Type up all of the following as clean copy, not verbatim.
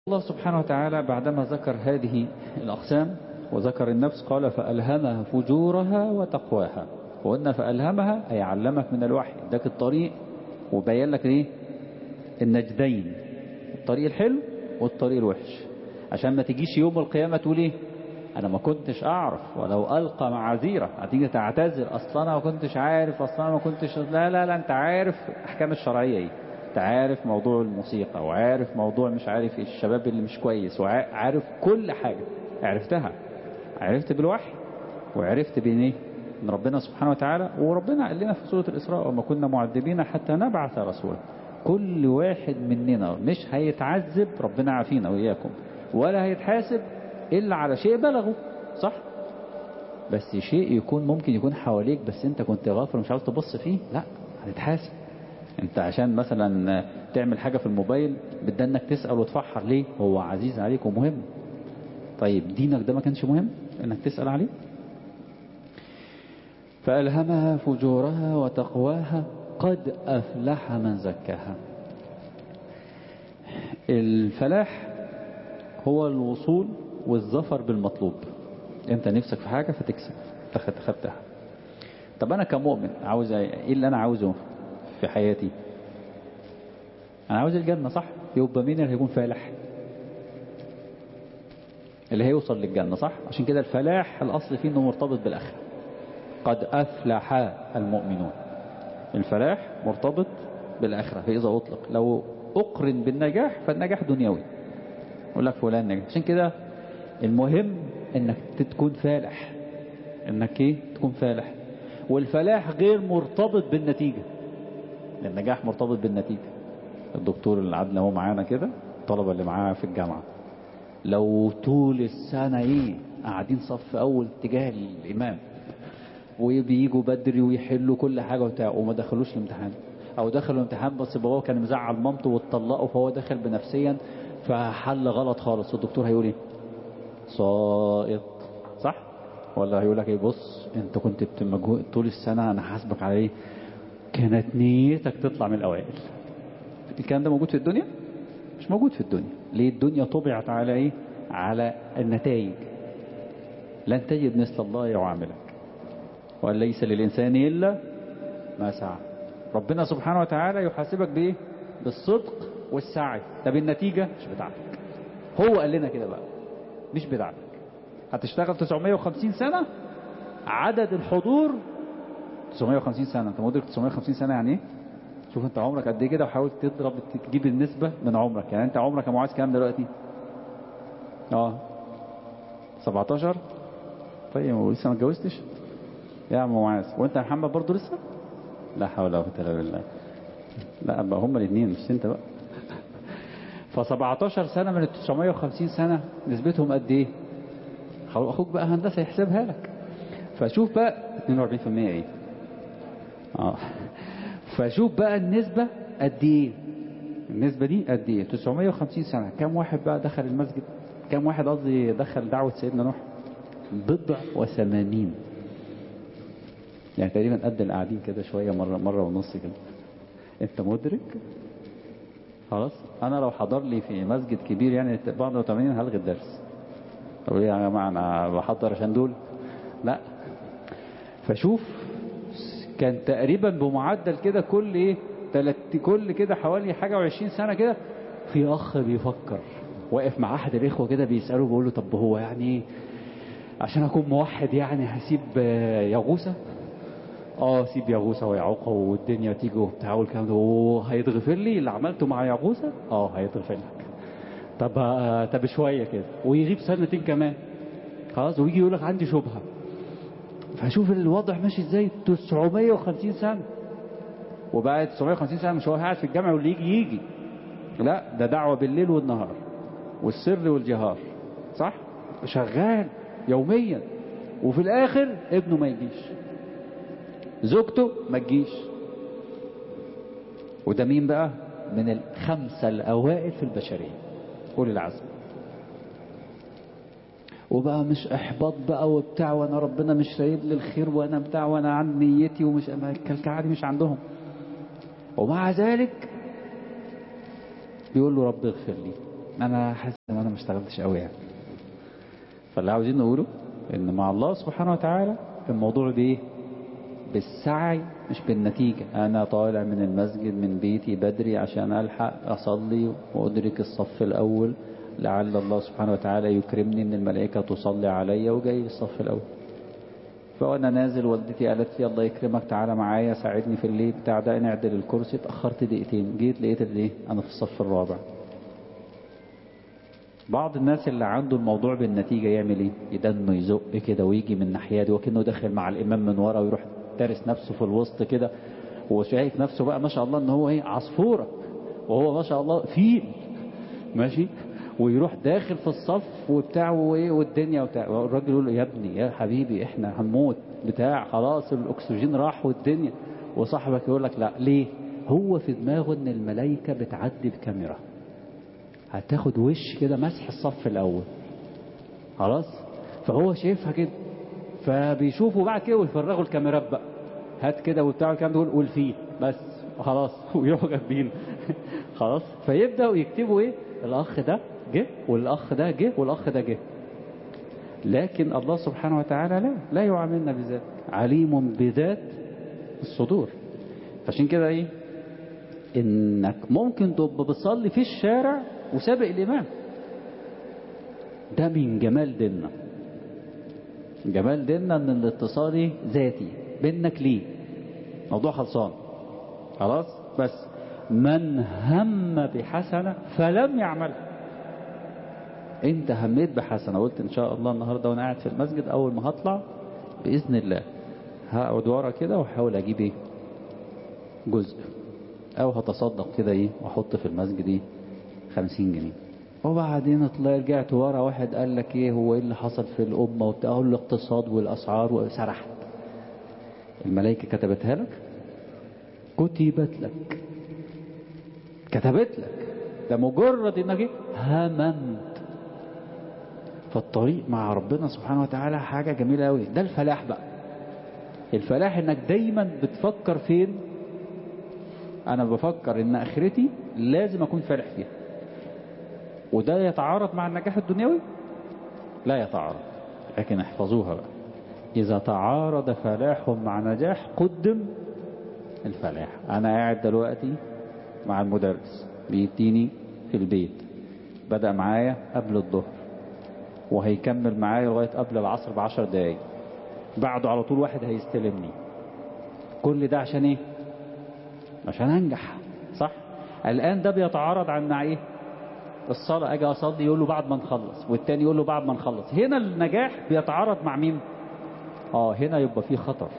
الله سبحانه وتعالى بعدما ذكر هذه الأقسام وذكر النفس قال فألهمها فجورها وتقواها. وقلنا فألهمها أي علمك من الوحي، اداك الطريق وبين لك ايه النجدين، الطريق الحلو والطريق الوحش، عشان ما تجيش يوم القيامة تقول ايه انا ما كنتش اعرف، ولو القى معاذيره هتيجي تعتذر اصلا انا ما كنتش عارف، اصلا انا ما كنتش، لا لا لا، انت عارف احكام الشرعيه ايه، انت عارف موضوع الموسيقى، وعارف موضوع مش عارف الشباب اللي مش كويس، وعارف كل حاجه عرفتها، عرفت بالوحي وعرفت بين ايه من ربنا سبحانه وتعالى. وربنا قال لنا في سوره الاسراء وما كنا معذبين حتى نبعث رسولا. كل واحد مننا مش هيتعذب، ربنا عافينا واياكم، ولا هيتحاسب إلا على شيء بلغه، صح؟ بس شيء يكون ممكن يكون حواليك بس انت كنت غافل مش عاوز تبص فيه، لا هتتحاسب. انت عشان مثلا تعمل حاجة في الموبايل بدك انك تسأل وتفحر ليه؟ هو عزيز عليك ومهم. طيب دينك ده ما كانش مهم انك تسأل عليه؟ فألهمها فجورها وتقواها قد أفلح من زكاها. الفلاح هو الوصول والظفر بالمطلوب. انت نفسك في حاجة فتكسب خدتها. طب انا كمؤمن عاوز ايه اللي انا عاوزه في حياتي؟ انا عاوز الجنة، صح؟ يبقى مين اللي هيكون فالح؟ اللي هيوصل للجنة، صح؟ عشان كده الفلاح الاصل فيه انه مرتبط بالاخره. قد افلح المؤمنون. الفلاح مرتبط بالاخره، فاذا اطلق لو اقرن بالنجاح فالنجاح دنيوي، يقول لك فلان نجح. عشان كده المهم انك تكون فالح، انك ايه تكون فالح. والفلاح غير مرتبط بالنتيجة، النجاح مرتبط بالنتيجة. الدكتور اللي قعدنا هو معانا كده، الطلبة اللي معاه في الجامعة، لو طول السنة ايه قاعدين صف اول اتجاه الامام، وبييجوا بدري ويحلوا كل حاجة وبتاع، وما دخلوش الامتحان، او دخلوا الامتحان بس باباه كان مزعل مامته واتطلقوا فهو دخل بنفسيا فحل غلط خالص، والدكتور هيقول ايه؟ سائط، صح؟ ولا هيقول لك ايه؟ بص انت كنت بتمجهود طول السنة، انا حاسبك على ايه؟ كانت نيتك تطلع من الاوائل. الكلام ده موجود في الدنيا؟ مش موجود في الدنيا. ليه؟ الدنيا طبعت على ايه؟ على النتائج. لن تجد مثل الله يعاملك، وأن ليس للإنسان إلا ما سعى. ربنا سبحانه وتعالى يحاسبك بايه؟ بالصدق والسعي. طب النتيجة مش بتاعتك، هو قال لنا كده بقى، مش بتاعتك. هتشتغل 950 سنة، عدد الحضور 950 سنة. انت مدرك 950 سنة يعني ايه؟ شوف انت عمرك قد ايه كده، وحاول تضرب تجيب النسبة من عمرك. يعني انت عمرك يا معاذ كام دلوقتي؟ 17. طيب ولسه ما اتجوزتش يا عم معاذ؟ وانت يا محمد برضه لسه؟ لا حول ولا قوة الا بالله. لا بقى هما الاثنين مش انت بقى. ف17 سنة من ال 950 سنة نسبتهم قد ايه؟ اخوك بقى هندسة يحسبها لك. فشوف بقى 42% ايه. فشوف بقى النسبة قد ايه، النسبة دي قد ايه؟ 950 سنة. كم واحد بقى دخل المسجد؟ كم واحد قصدي دخل دعوة سيدنا نوح؟ 89. يعني تقريبا قد القاعدين كده شوية، مرة ونص كده. انت مدرك؟ خلاص انا لو حضر لي في مسجد كبير يعني 84 هلغي الدرس. طب ايه يا جماعة انا بحضر عشان دول؟ لا. فشوف كان تقريبا بمعدل كده كل ايه كل كده حوالي حاجة و20 سنة كده في اخ بيفكر واقف مع احد الاخوة كده بيسأله، بيقول له طب هو يعني ايه عشان اكون موحد يعني هسيب يغوثة؟ سيب يغوثة ويعوقة والدنيا تيجي وبتاع والكلام ده، هيتغفر لي اللي عملته مع يغوثة؟ هيتغفر لك. طب شوية كده ويغيب سنتين كمان، خلاص ويجي يقول لك عندي شبهة. فشوف الوضع ماشي ازاي. 950 سنة. وبقى 950 سنة مش هو قاعد في الجامع واللي يجي، لا ده دعوة بالليل والنهار والسر والجهار، صح؟ شغال يوميا. وفي الاخر ابنه ما يجيش، زوجته ما تجيش. وده مين بقى؟ من الخمسة الاوائل في البشرية، أولي العزم. وبقى مش احباط بقى وبتاع، وانا ربنا مش رايد لي الخير وانا بتاع وانا عن نيتي ومش الكلكعه دي مش عندهم. ومع ذلك بيقول له رب اغفر لي. انا حاسس ان انا ما اشتغلتش قوي يعني. فاللي عاوزين نقوله ان مع الله سبحانه وتعالى الموضوع بايه؟ بالسعي مش بالنتيجة. انا طالع من المسجد من بيتي بدري عشان الحق اصلي وادرك الصف الاول لعل الله سبحانه وتعالى يكرمني ان الملائكة تصلي عليا وجاي الصف الاول. فوانا نازل والدتي قالت لي الله يكرمك تعالى معايا ساعدني في الليل بتاع ده، نعدل الكرسي، اتأخرت دقيقتين جيت لقيت الايه انا في الصف الرابع. بعض الناس اللي عنده الموضوع بالنتيجة يعمل ايه؟ يدنه يزق كده ويجي من ناحية دي وكأنه داخل مع الامام من ورا ويروح تارس نفسه في الوسط كده وشايف نفسه بقى ما شاء الله ان هو ايه عصفورة وهو ما شاء الله فيل ماشي، ويروح داخل في الصف وبتاع وايه والدنيا وبتاع. الراجل يقول له يا ابني يا حبيبي احنا هنموت بتاع خلاص الاكسجين راح والدنيا، وصاحبك يقول لك لا ليه؟ هو في دماغه ان الملائكة بتعدي بكاميرا هتاخد وش كده مسح الصف الاول خلاص، فهو شايفها كده فبيشوفوا بعد كده ويفرغوا الكاميرات بقى هات كده وبتاع الكلام ده والفيل بس خلاص ويروحوا جنبين خلاص. فيبداوا يكتبوا ايه؟ الاخ ده جه والاخ ده جه والاخ ده جه. لكن الله سبحانه وتعالى لا يعاملنا بذات، عليم بذات الصدور. عشان كده ايه؟ انك ممكن تبقى بتصلي في الشارع وسابق الامام، ده من جمال ديننا. جمال ديننا ان الاتصال ذاتي بينك ليه موضوع خلصان خلاص. بس من هم بحسنة فلم يعملها، انت هميت بحسنة قلت ان شاء الله النهاردة وانا قاعد في المسجد اول ما هطلع باذن الله هقعد ورا كده واحاول اجيب ايه جزء او هتصدق كده ايه واحط في المسجد ايه 50 جنيه. وبعدين رجعت ورا واحد قال لك ايه هو ايه اللي حصل في الامه وبتاع، اقول له الاقتصاد والاسعار وسرحت. الملائكه كتبتها لك؟ كتبت لك، كتبت لك، ده مجرد انك ايه هممت. فالطريق مع ربنا سبحانه وتعالى حاجه جميله قوي. ده الفلاح بقى. الفلاح انك دايما بتفكر فين؟ انا بفكر ان اخرتي لازم اكون فالح فيها. وده يتعارض مع النجاح الدنيوي؟ لا يتعارض، لكن احفظوها بقى. إذا تعارض فلاح مع نجاح قدم الفلاح. أنا قاعد دلوقتي مع المدرس بيديني في البيت، بدأ معايا قبل الظهر وهيكمل معايا لغاية قبل العصر ب10 دقايق، بعده على طول واحد هيستلمني. كل ده عشان ايه؟ عشان انجح صح؟ الآن ده بيتعارض عن مع ايه؟ الصلاة اجي اصلي يقول له بعد ما نخلص، والتاني يقول له بعد ما نخلص. هنا النجاح بيتعارض مع مين؟ هنا يبقى فيه خطر.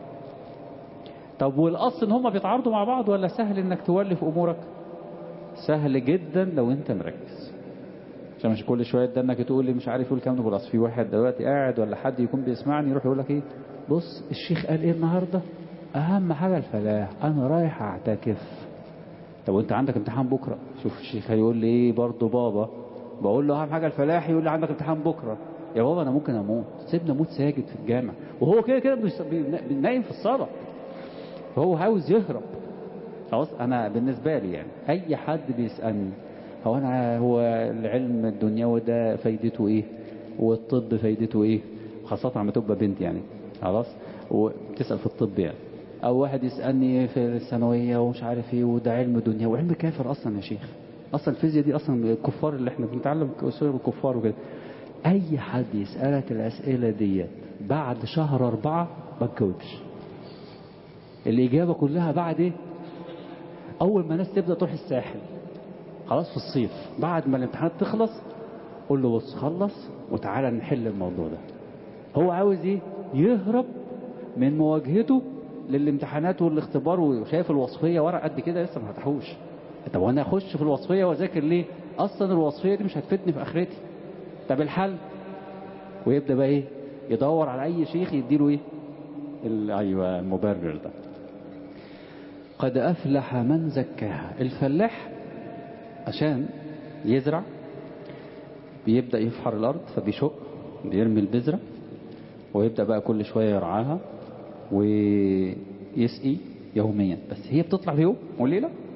طب والاصل ان هما بيتعارضوا مع بعض ولا سهل انك تولف امورك؟ سهل جدا لو انت مركز. عشان مش كل شويه ده انك تقول لي مش عارف يقول كام ده. في واحد دلوقتي قاعد ولا حد يكون بيسمعني يروح يقول لك ايه بص الشيخ قال ايه النهارده؟ اهم حاجه الفلاح، انا رايح اعتكف. طب وانت عندك امتحان بكره؟ شوف الشيخ هيقول لي ايه برضه بابا. بقول له اهم حاجه الفلاح، يقول لي عندك امتحان بكره. يا بابا انا ممكن اموت، سيبني اموت ساجد في الجامع وهو كده كده نايم في الصلاه، فهو عاوز يهرب. خلاص. انا بالنسبه لي يعني اي حد بيسالني هو العلم الدنيوي ده فايدته ايه والطب فايدته ايه، خاصه لما تبقى بنت يعني خلاص وبتسال في الطب يعني، او واحد يسالني في الثانويه ومش عارف ايه وده علم دنيا وعلم كافر اصلا يا شيخ، اصلا الفيزياء دي اصلا الكفار اللي احنا بنتعلم اصول الكفار وكده. اي حد يسالك الاسئله ديت بعد شهر 4 ما تجاوبش. الإجابة كلها بعد إيه؟ أول ما الناس تبدأ تروح الساحل خلاص في الصيف، بعد ما الامتحانات تخلص قول له بص خلص وتعالى نحل الموضوع ده. هو عاوز إيه؟ يهرب من مواجهته للامتحانات والاختبار، وشايف الوصفية ورق قد كده لسه ما فتحوش. طب وأنا أخش في الوصفية وأذاكر ليه؟ أصلا الوصفية دي مش هتفيدني في آخرتي. طب الحل؟ ويبدأ بقى إيه؟ يدور على أي شيخ يديله إيه؟ أيوه المبرر ده. قد أفلح من زكاها. الفلاح عشان يزرع بيبدأ يفحر الأرض فبيشق بيرمي البذرة ويبدأ بقى كل شوية يرعاها ويسقي يوميا. بس هي بتطلع في يوم وليلة؟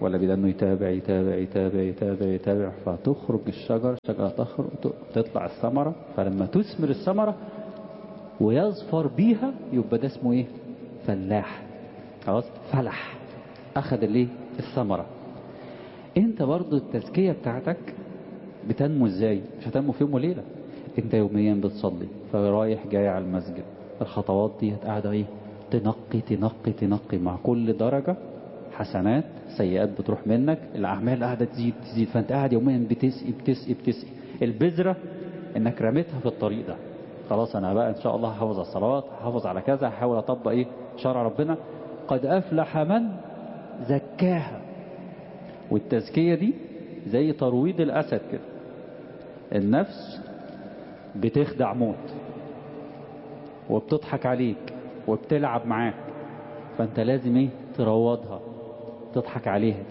ولا بدأنه يتابع يتابع يتابع يتابع يتابع، فتخرج الشجرة تخرج تطلع الثمرة، فلما تثمر الثمرة ويظفر بيها يبقى ده اسمه ايه؟ فلاح. خلاص، فلح، اخذ الايه؟ الثمرة. انت برضو التزكية بتاعتك بتنمو ازاي؟ مش هتنمو في يوم وليلة. انت يوميا بتصلي، فرايح جاي على المسجد، الخطوات دي قاعدة ايه؟ تنقي تنقي تنقي، مع كل درجة حسنات سيئات بتروح منك، الاعمال قاعدة تزيد تزيد، فانت قاعد يوميا بتسقي بتسقي بتسقي. البذرة انك رميتها في الطريق ده، خلاص انا بقى ان شاء الله هحافظ على الصلوات، هحافظ على كذا، هحاول اطبق ايه؟ شرع ربنا. قد افلح من زكاها. والتزكية دي زي ترويض الاسد كده، النفس بتخدع موت وبتضحك عليك وبتلعب معاك، فانت لازم ايه؟ تروضها، تضحك عليها.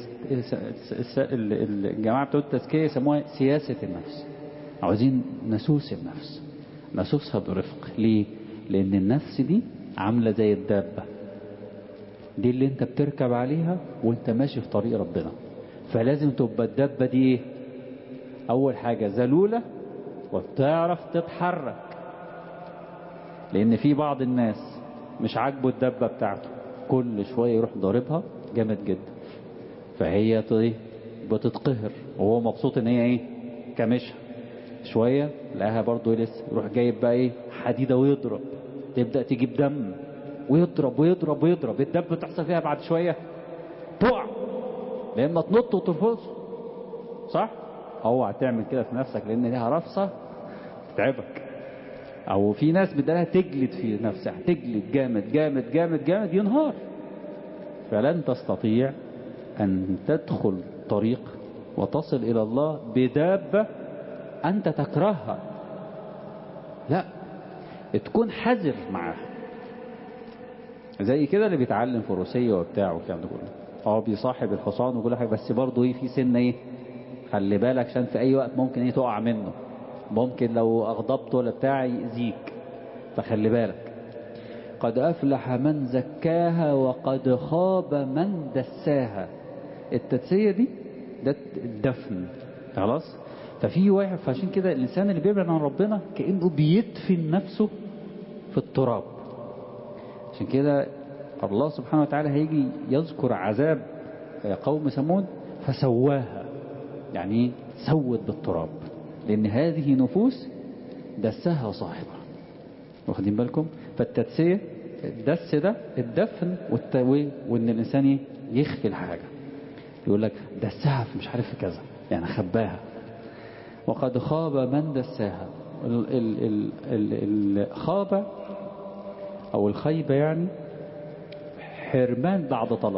الجماعة بتوع التزكية يسموها سياسة النفس. عاوزين نسوس النفس، نسوسها برفق. ليه؟ لان النفس دي عاملة زي الدابة دي اللي انت بتركب عليها وانت ماشي في طريق ربنا، فلازم تبقى الدابة دي ايه؟ اول حاجة ذلولة وبتعرف تتحرك، لان في بعض الناس مش عاجبه الدابة بتاعته، كل شوية يروح ضاربها جامد جدا، فهي بتتقهر وهو مبسوط ان هي ايه؟ كمشها شوية، لقاها برضو لسه، يروح جايب بقى ايه؟ حديدة ويضرب، تبدأ تجيب دم ويضرب ويضرب ويضرب، الدب تحصل فيها بعد شوية تقع، لما تنط وترفض. صح؟ اوعى تعمل كده في نفسك، لان ليها رفصة تتعبك. او في ناس بدها تجلد في نفسها، تجلد جامد جامد جامد جامد، ينهار. فلن تستطيع ان تدخل طريق وتصل الى الله بدابة انت تكرهها، لا، تكون حذر معاها. زي كده اللي بيتعلم فروسية وبتاع والكلام ده كله، بيصاحب الحصان وكل حاجة، بس برضه ايه؟ في سنة ايه؟ خلي بالك، عشان في اي وقت ممكن ايه؟ تقع منه، ممكن لو اغضبته ولا بتاع يأذيك، فخلي بالك. قد افلح من زكاها وقد خاب من دساها. التدسية دي ده الدفن، خلاص. ففي واحد، فعشان كده الانسان اللي بيبعد عن ربنا كأنه بيدفن نفسه في التراب. عشان كده الله سبحانه وتعالى هيجي يذكر عذاب قوم ثمود فسواها، يعني سوت بالتراب، لان هذه نفوس دسها صاحبها. واخدين بالكم؟ فالتدسية الدس ده الدفن وان الانسان يخفي الحاجة، يقول لك دسها في مش عارف كذا، يعني خباها. وقد خاب من دساها. الخاب او الخيبة يعني حرمان بعد طلب،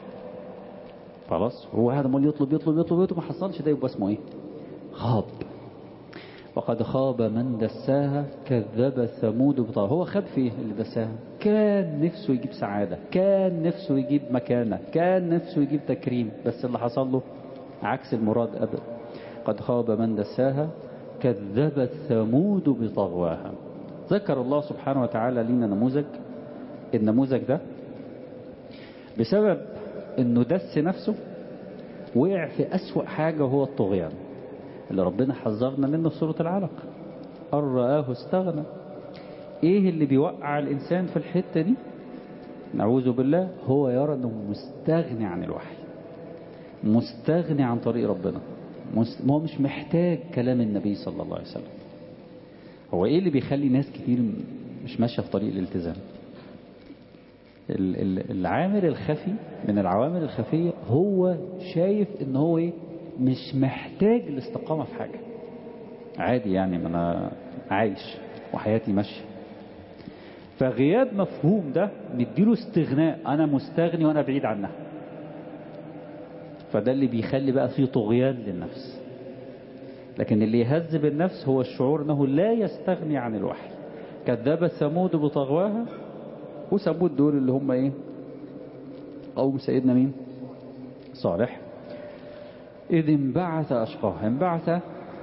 خلاص هو هذا مول يطلب يطلب يطلب يطلب ما حصلش، ده يبقى اسمه ايه؟ خاب. وقد خاب من دساها كذب ثمود بطغواها. هو خاب فيه اللي دساها، كان نفسه يجيب سعادة، كان نفسه يجيب مكانة، كان نفسه يجيب تكريم، بس اللي حصل له عكس المراد أبدا. قد خاب من دساها كذب ثمود بطغواها. ذكر الله سبحانه وتعالى لنا نموذج، النموذج ده بسبب انه دس نفسه وقع في أسوأ حاجة، وهو الطغيان اللي ربنا حذرنا منه في سورة العلق. أن رآه استغنى. ايه اللي بيوقع الانسان في الحتة دي؟ نعوذ بالله، هو يرى انه مستغني عن الوحي، مستغني عن طريق ربنا، هو مش محتاج كلام النبي صلى الله عليه وسلم. هو ايه اللي بيخلي ناس كتير مش ماشية في طريق الالتزام؟ العامل الخفي من العوامل الخفية، هو شايف ان هو ايه؟ مش محتاج الاستقامة في حاجة، عادي يعني، ما انا عايش وحياتي ماشية. فغياب مفهوم ده مديله استغناء، انا مستغني وانا بعيد عنها، فده اللي بيخلي بقى فيه طغيان للنفس. لكن اللي يهذب النفس هو الشعور انه لا يستغني عن الوحي. كذب ثمود بطغواها. وثمود دول اللي هم ايه؟ قوم سيدنا مين؟ صالح. إذ انبعث أشقاه. انبعث،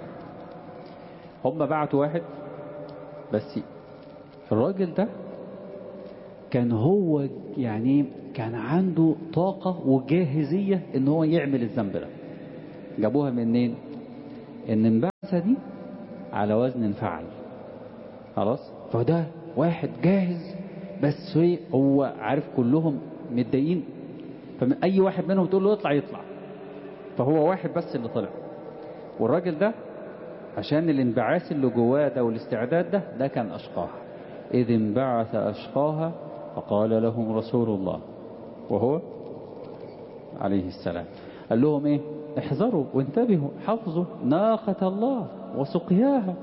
هم بعتوا واحد، بس الراجل ده كان هو يعني كان عنده طاقة وجاهزية ان هو يعمل الذنب ده. جابوها منين؟ ان انبعث دي على وزن انفعل. خلاص، فده واحد جاهز، بس هو عارف كلهم متضايقين، فأي واحد منهم تقول له يطلع يطلع، فهو واحد بس اللي طلع. والراجل ده عشان الانبعاث اللي جواه ده والاستعداد ده كان أشقاها. إذ انبعث أشقاها فقال لهم رسول الله، وهو عليه السلام قال لهم ايه؟ احذروا وانتبهوا، حفظوا ناقة الله وسقياها.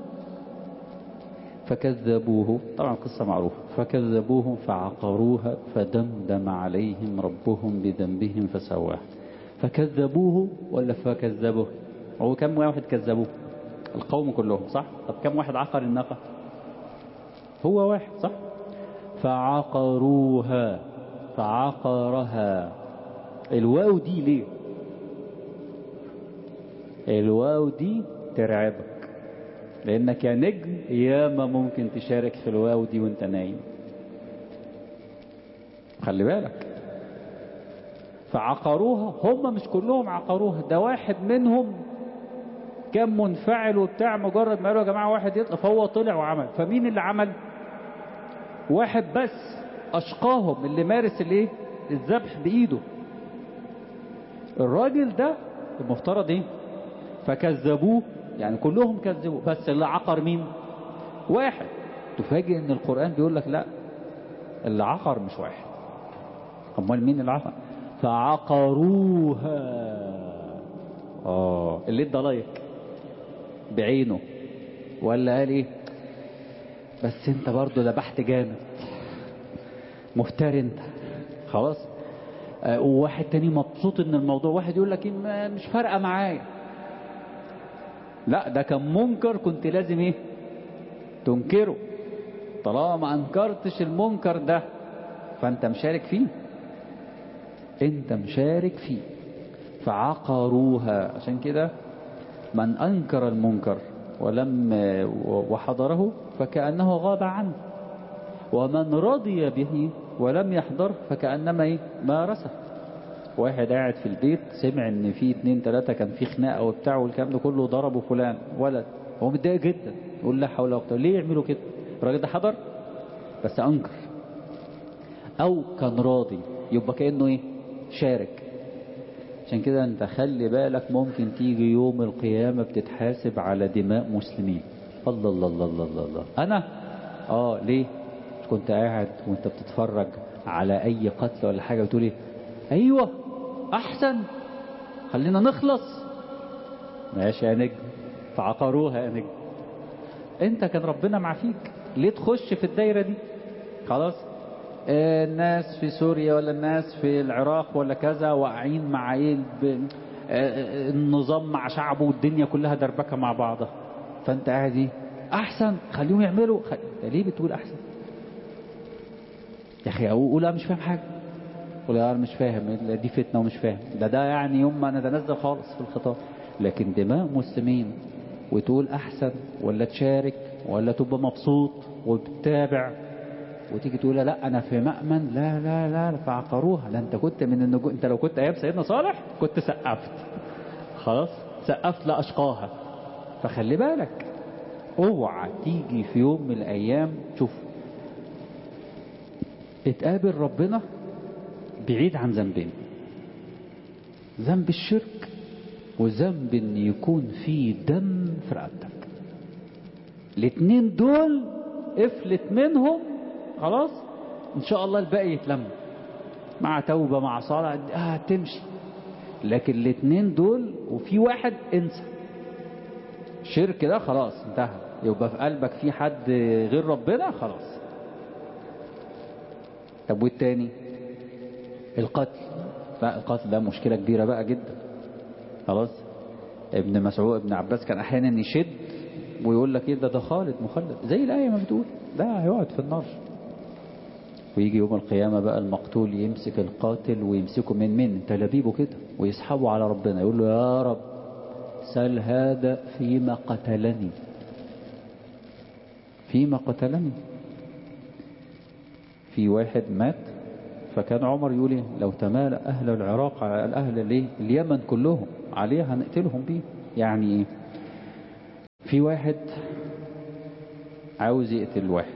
فكذبوه، طبعا قصة معروفة، فكذبوه فعقروها فدمدم عليهم ربهم بذنبهم فسواها. فكذبوه ولا فكذبوه؟ هو كم واحد كذبوه؟ القوم كلهم صح؟ طب كم واحد عقر الناقة؟ هو واحد صح؟ فعقروها، فعقرها. الواو دي ليه؟ الواو دي ترعبك، لانك يا نجم ياما ممكن تشارك في الواو دي وانت نايم. خلي بالك. فعقروها، هم مش كلهم عقروها، ده واحد منهم كان منفعل وبتاع، مجرد ما قالوا يا جماعه واحد يطلع فهو طلع وعمل. فمين اللي عمل؟ واحد بس، اشقاهم اللي مارس الايه؟ الذبح بايده. الراجل ده المفترض ايه؟ فكذبوه، يعني كلهم كذبوا، بس اللي عقر مين؟ واحد. تفاجئ ان القرآن بيقول لك لا، اللي عقر مش واحد. امال مين اللي عقر؟ فعقروها. اللي ادى لايك بعينه، ولا قال ايه؟ بس انت برضو ذبحت جامد، مفتري انت. خلاص. وواحد تاني مبسوط ان الموضوع، واحد يقول لك مش فارقه معايا. لا، ده كان منكر كنت لازم ايه؟ تنكره. طالما ما انكرتش المنكر ده فانت مشارك فيه، انت مشارك فيه. فعقروها. عشان كده من انكر المنكر ولم وحضره فكأنه غاب عنه، ومن رضي به ولم يحضر فكأنما ايه؟ مارسه. واحد قاعد في البيت سمع ان في 2 3 كان في خناقه وبتاع والكلام ده كله، ضربوا فلان ولد، هو متضايق جدا، يقول لا حول ولا قوه. ليه يعملوا كده؟ الراجل ده حضر بس انكر، او كان راضي، يبقى كأنه ايه؟ شارك. عشان كده انت خلي بالك، ممكن تيجي يوم القيامة بتتحاسب على دماء مسلمين. الله الله الله الله الله, الله. انا ليه كنت قاعد وانت بتتفرج على اي قتل ولا حاجة وتقولي ايوه احسن خلينا نخلص؟ ماشي يا نجم، فعقروها يا نجم. انت كان ربنا معفيك، ليه تخش في الدايرة دي؟ خلاص. الناس في سوريا ولا الناس في العراق ولا كذا واقعين مع النظام مع شعبه والدنيا كلها دربكة مع بعضها، فانت قاعد ايه؟ احسن خليهم يعملوا ليه بتقول احسن يا اخي؟ اقول لا مش فاهم حاجة، قول انا مش فاهم، دي فتنة ومش فاهم. ده يعني يوم ما نتنزل خالص في الخطاب. لكن دماء مسلمين وتقول احسن، ولا تشارك، ولا تبقى مبسوط وبتتابع وتيجي تقول لا انا في مأمن، لا لا لا فعقروها. لا، انت كنت من النجوم. انت لو كنت ايام سيدنا صالح كنت سقفت، خلاص سقفت لأشقاها. فخلي بالك، اوعى تيجي في يوم من الايام شوف اتقابل ربنا بعيد عن ذنبين: ذنب الشرك، وذنب ان يكون فيه دم في رقبتك. الاتنين دول افلت منهم خلاص، ان شاء الله الباقي يتلم مع توبة مع صلاة تمشي. لكن الاتنين دول وفي واحد انسى، شرك ده خلاص انتهى، يبقى في قلبك في حد غير ربنا خلاص. طب والتاني؟ القتل. لا، القتل ده مشكلة كبيرة بقى جدا. خلاص. ابن مسعود ابن عباس كان احيانا يشد ويقول لك ايه ده خالد مخلد، زي الآية ما بتقول ده هيقعد في النار. ويجي يوم القيامة بقى المقتول يمسك القاتل ويمسكه من تلابيبه كده ويسحبه على ربنا، يقول له يا رب سل هذا فيما قتلني، فيما قتلني. في واحد مات فكان عمر يقول إيه؟ لو تمال أهل العراق على أهل اليمن كلهم عليه هنقتلهم بيه. يعني إيه؟ في واحد عاوز يقتل واحد،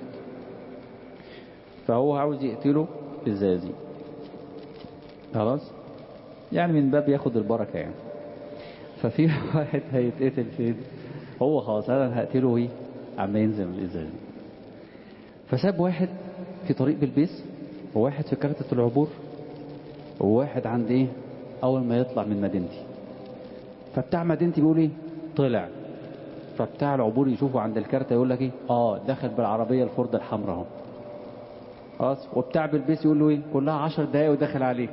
فهو عاوز يقتله بالزازي، خلاص، يعني من باب ياخد البركة يعني. ففي واحد هيتقتل فين؟ هو خلاص انا هقتله ايه؟ عم ينزل من الازاز. فساب واحد في طريق بلبيس، وواحد في كارتة العبور، وواحد عند ايه؟ اول ما يطلع من مدينتي. فبتاع مدينتي بيقول ايه؟ طلع. فبتاع العبور يشوفه عند الكارتة يقول لك ايه؟ دخل بالعربية الفورد الحمراء اهو. خلاص. وبتاع بلبيس يقول له ايه؟ كلها 10 دقايق ودخل عليك.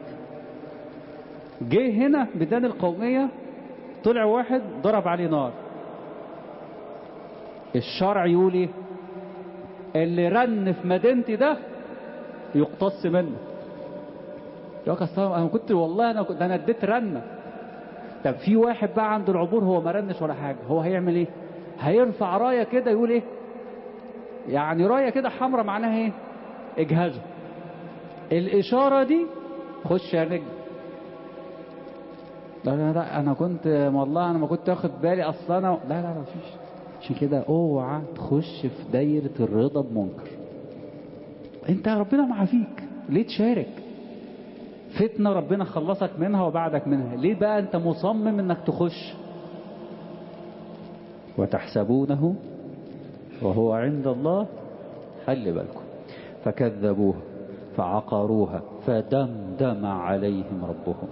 جه هنا بدان القومية، طلع واحد ضرب عليه نار. الشرع يقول ايه؟ اللي رن في مدينتي ده يقتص منه. يقول انا كنت والله انا اديت رنه. طب في واحد بقى عند العبور هو ما رنش ولا حاجه، هو هيعمل ايه؟ هيرفع رايه كده يقول ايه؟ يعني رايه كده حمراء معناها ايه؟ اجهزه. الاشاره دي خش يا نجم. لا انا كنت والله انا ما كنت واخد بالي اصلا انا لا مفيش. عشان كده اوعى تخش في دايره الرضا بمنكر. انت ربنا معافيك، ليه تشارك فتنه ربنا خلصك منها وبعدك منها؟ ليه بقى انت مصمم انك تخش؟ وتحسبونه وهو عند الله. خلي بالكم. فكذبوها فعقروها فدمدم عليهم ربهم.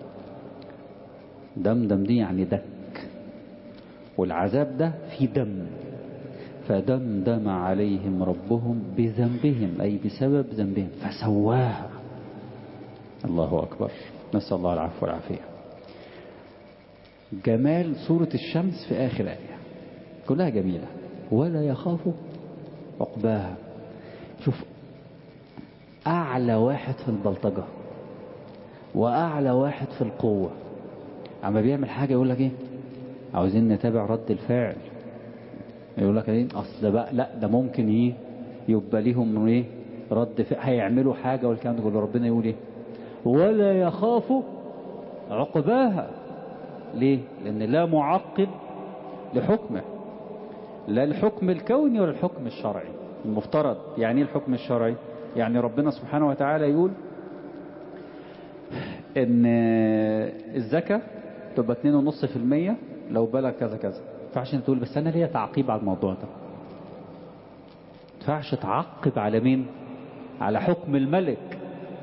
دمدم دي يعني دك، والعذاب ده في دم. فدمدم عليهم ربهم بذنبهم، أي بسبب ذنبهم، فسواها. الله أكبر، نسأل الله العفو والعافية. جمال سورة الشمس في آخر آية كلها جميلة. ولا يخاف عقباها. شوف، أعلى واحد في البلطجة وأعلى واحد في القوة، عما بيعمل حاجة يقول لك إيه؟ عاوزين نتابع رد الفعل. يقول لك إيه؟ أصل بقى لا ده ممكن إيه يبقى ليهم إيه رد فعل، هيعملوا حاجة والكلام ده كله. ربنا يقول إيه؟ ولا يخاف عقباها. ليه؟ لأن لا معقب لحكمه، لا الحكم الكوني ولا الحكم الشرعي المفترض. يعني ايه الحكم الشرعي؟ يعني ربنا سبحانه وتعالى يقول ان الزكاة تبقى 2.5% لو بلغ كذا كذا. فعشان تقول بس انا ليا تعقيب على الموضوع ده، فعش تعقب على مين؟ على حكم الملك.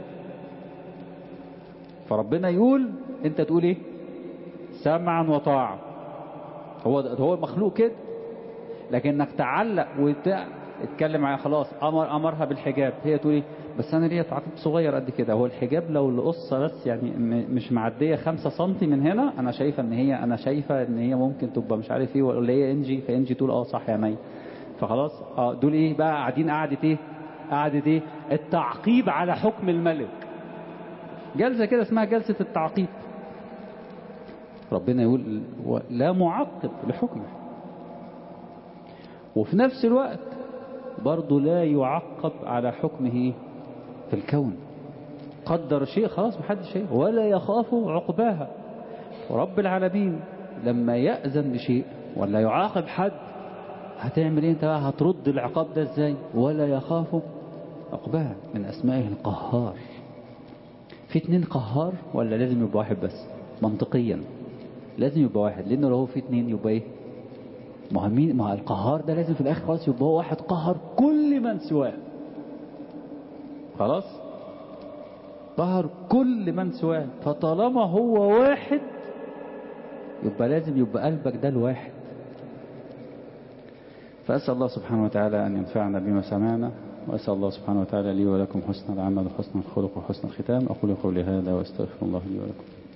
فربنا يقول انت تقول ايه؟ سمعا وطاعة. هو المخلوق كده. لكن انك تعلق وتتكلم معايا خلاص امرها بالحجاب، هي تقول ايه؟ بس انا ليا تعقيب صغير قد كده. هو الحجاب لو القصه بس يعني مش معديه 5 سم من هنا، انا شايفه ان هي ممكن تبقى مش عارف ايه، ولا هي انجي، فانجي تقول صح يا مي. فخلاص دول ايه بقى؟ قاعدين قعدة ايه؟ التعقيب على حكم الملك. جلسه كده اسمها جلسه التعقيب. ربنا يقول لا معقب لحكمه، وفي نفس الوقت برضه لا يعقب على حكمه في الكون. قدر شيء خلاص محدش شيء، ولا يخاف عقباها. ورب العالمين لما يأذن بشيء ولا يعاقب حد، هتعمل ايه انت بقى؟ هترد العقاب ده ازاي؟ ولا يخاف عقباها. من اسمائه القهار. في 2 قهار ولا لازم يبقى واحد بس؟ منطقيا لازم يبقى واحد، لانه لو هو في 2 يبقى ايه؟ مهمين. ما القهار ده لازم في الاخر خلاص يبقى هو واحد قهر كل من سواه. خلاص قهر كل من سواه. فطالما هو واحد يبقى لازم يبقى قلبك ده الواحد. فأسأل الله سبحانه وتعالى أن ينفعنا بما سمعنا، وأسأل الله سبحانه وتعالى لي ولكم حسن العمل وحسن الخلق وحسن الختام. أقول قولي هذا وأستغفر الله لي ولكم.